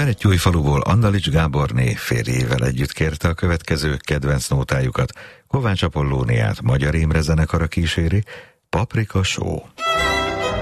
Berettyói-faluból Andalics Gáborné férjével együtt kérte a következő kedvenc nótájukat. Kovács Apollóniát Magyar Imre zenekara kíséri, Paprika Só.